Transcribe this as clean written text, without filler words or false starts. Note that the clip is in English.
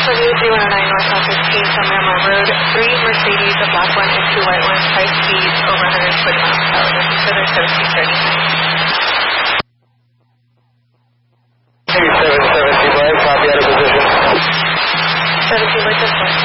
W309 North South 15, Summer Road, 3 Mercedes, a black one and 2 white ones, high speed, over 140 miles per hour. This is for their 1730. 770 Black, copy out of position. 17 Black, this one.